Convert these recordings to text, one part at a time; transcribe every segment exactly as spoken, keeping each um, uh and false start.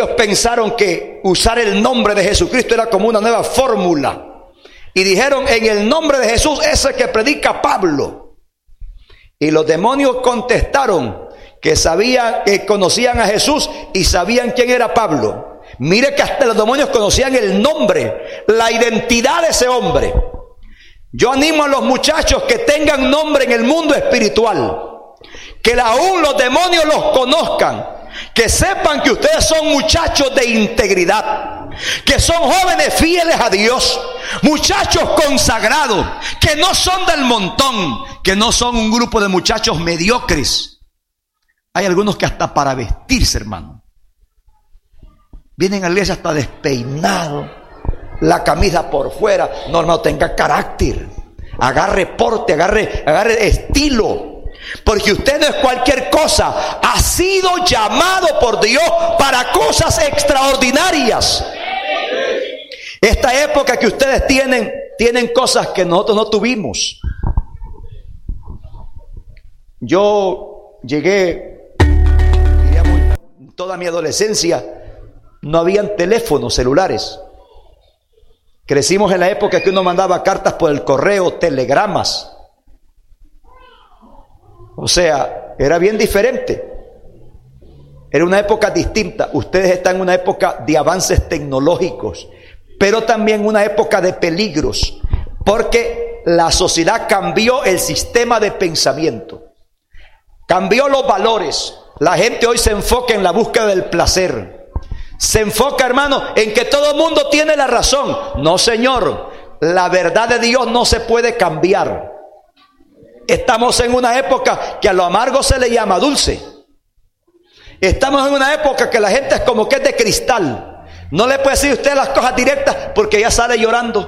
ellos pensaron que usar el nombre de Jesucristo era como una nueva fórmula. Y dijeron: en el nombre de Jesús, ese que predica Pablo. Y los demonios contestaron que sabían, que conocían a Jesús y sabían quién era Pablo. Mire que hasta los demonios conocían el nombre, la identidad de ese hombre. Yo animo a los muchachos que tengan nombre en el mundo espiritual, que aún los demonios los conozcan, que sepan que ustedes son muchachos de integridad, que son jóvenes fieles a Dios, muchachos consagrados, que no son del montón, que no son un grupo de muchachos mediocres. Hay algunos que hasta para vestirse, hermano, vienen a la iglesia hasta despeinados, la camisa por fuera. No, hermano, tenga carácter, agarre porte, agarre, agarre estilo, porque usted no es cualquier cosa. Ha sido llamado por Dios para cosas extraordinarias. Esta época que ustedes tienen, tienen cosas que nosotros no tuvimos. Yo llegué, diríamos, toda mi adolescencia no habían teléfonos celulares. Crecimos en la época que uno mandaba cartas por el correo, telegramas. O sea, era bien diferente. Era una época distinta. Ustedes están en una época de avances tecnológicos, pero también una época de peligros, porque la sociedad cambió el sistema de pensamiento, cambió los valores. La gente hoy se enfoca en la búsqueda del placer. Se enfoca, hermano, en que todo el mundo tiene la razón. No, señor, la verdad de Dios no se puede cambiar. Estamos en una época que a lo amargo se le llama dulce. Estamos en una época que la gente es como que es de cristal. No le puede decir usted las cosas directas porque ya sale llorando.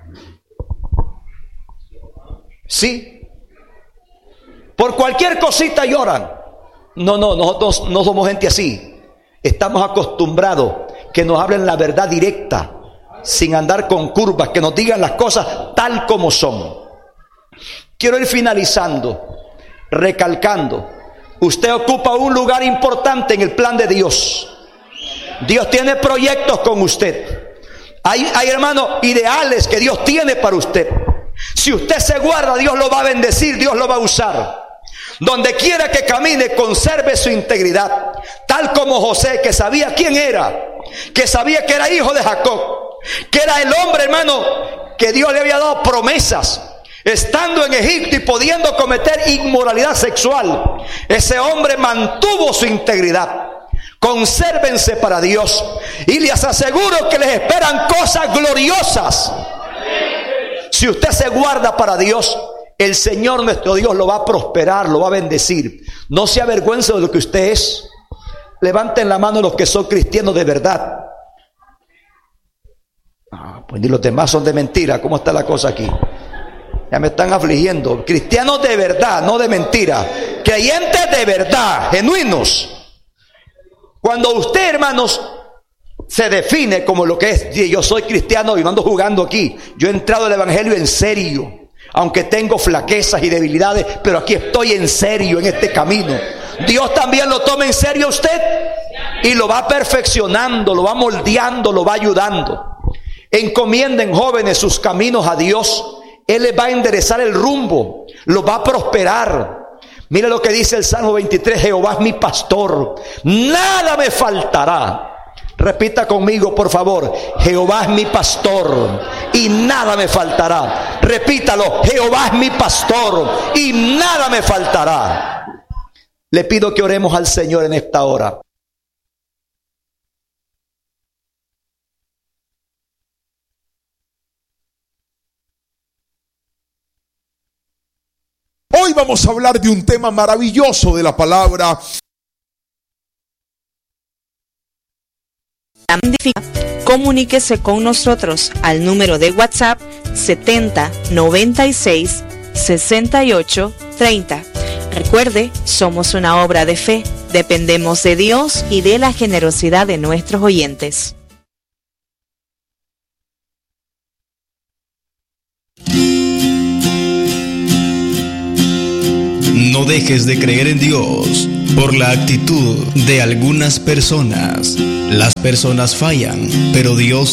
Sí. Por cualquier cosita lloran. No, no, nosotros no somos gente así. Estamos acostumbrados que nos hablen la verdad directa, sin andar con curvas, que nos digan las cosas tal como son. Quiero ir finalizando, recalcando: usted ocupa un lugar importante en el plan de Dios. Dios tiene proyectos con usted. Hay, hay hermanos, ideales que Dios tiene para usted. Si usted se guarda, Dios lo va a bendecir, Dios lo va a usar. Donde quiera que camine, conserve su integridad, tal como José, que sabía quién era, que sabía que era hijo de Jacob, que era el hombre, hermano, que Dios le había dado promesas, estando en Egipto y pudiendo cometer inmoralidad sexual. Ese hombre mantuvo su integridad. Consérvense para Dios, y les aseguro que les esperan cosas gloriosas. Si usted se guarda para Dios, el Señor nuestro Dios lo va a prosperar, lo va a bendecir. No se avergüence de lo que usted es. Levanten la mano los que son cristianos de verdad. Ah, pues ni los demás son de mentira. ¿Cómo está la cosa aquí? Ya me están afligiendo. Cristianos de verdad, no de mentira. Creyentes de verdad, genuinos. Cuando usted, hermanos, se define como lo que es: yo soy cristiano y no ando jugando aquí. Yo he entrado al evangelio en serio. Aunque tengo flaquezas y debilidades, pero aquí estoy en serio en este camino. Dios también lo toma en serio a usted y lo va perfeccionando, lo va moldeando, lo va ayudando. Encomienden, jóvenes, sus caminos a Dios. Él les va a enderezar el rumbo, los va a prosperar. Mire lo que dice el Salmo veintitrés: Jehová es mi pastor, nada me faltará. Repita conmigo, por favor: Jehová es mi pastor y nada me faltará. Repítalo: Jehová es mi pastor y nada me faltará. Le pido que oremos al Señor en esta hora. Hoy vamos a hablar de un tema maravilloso de la palabra. Comuníquese con nosotros al número de WhatsApp setenta noventa y seis sesenta y ocho treinta. Recuerde, somos una obra de fe, dependemos de Dios y de la generosidad de nuestros oyentes. No dejes de creer en Dios por la actitud de algunas personas. Las personas fallan, pero Dios